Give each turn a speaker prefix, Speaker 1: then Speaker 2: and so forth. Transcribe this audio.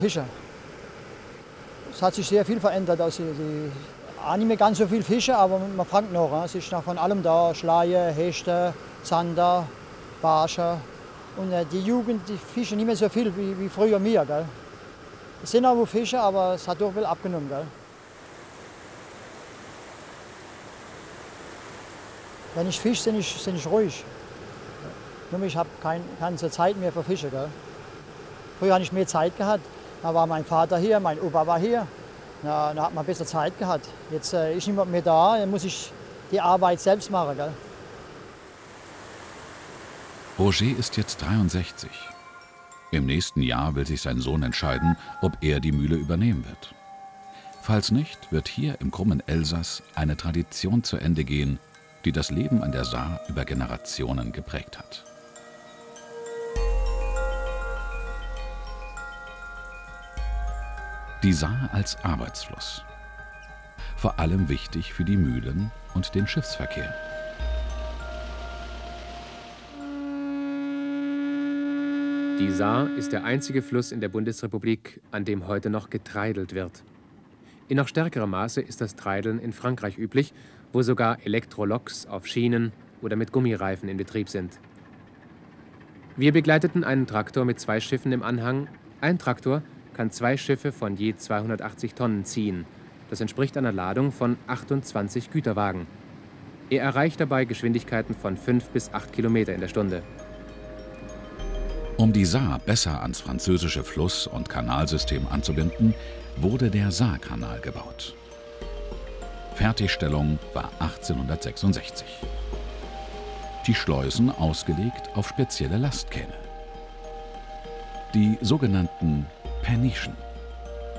Speaker 1: Fische. Es hat sich sehr viel verändert. Also auch nicht mehr ganz so viel Fische, aber man fängt noch. Es ist noch von allem da. Schleie, Hechte, Zander, Barsche. Und die Jugend, die fischen nicht mehr so viel wie früher mir. Gell? Es sind auch Fische, aber es hat doch viel abgenommen. Gell? Wenn ich fische, bin ich ruhig. Nur ich habe keine Zeit mehr für Fische. Gell? Früher hatte ich mehr Zeit gehabt. Da war mein Vater hier, mein Opa war hier. Da hat man besser Zeit gehabt. Jetzt ist niemand mehr da, dann muss ich die Arbeit selbst machen. Gell?
Speaker 2: Roger ist jetzt 63. Im nächsten Jahr will sich sein Sohn entscheiden, ob er die Mühle übernehmen wird. Falls nicht, wird hier im krummen Elsass eine Tradition zu Ende gehen, die das Leben an der Saar über Generationen geprägt hat. Die Saar als Arbeitsfluss. Vor allem wichtig für die Mühlen und den Schiffsverkehr.
Speaker 3: Die Saar ist der einzige Fluss in der Bundesrepublik, an dem heute noch getreidelt wird. In noch stärkerem Maße ist das Treideln in Frankreich üblich, wo sogar Elektroloks auf Schienen oder mit Gummireifen in Betrieb sind. Wir begleiteten einen Traktor mit 2 Schiffen im Anhang. Ein Traktor kann 2 Schiffe von je 280 Tonnen ziehen. Das entspricht einer Ladung von 28 Güterwagen. Er erreicht dabei Geschwindigkeiten von 5 bis 8 Kilometer in der Stunde.
Speaker 2: Um die Saar besser ans französische Fluss- und Kanalsystem anzubinden, wurde der Saarkanal gebaut. Fertigstellung war 1866. Die Schleusen ausgelegt auf spezielle Lastkähne. Die sogenannten Pernischen.